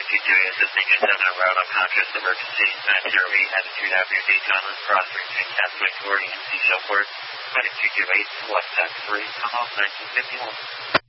922 assisting in Southern Route unconscious emergency 908 Attitude Avenue Daytona crossing to Catholic Orient Seashell Port 9228 WhatsApp 3 come off 1951.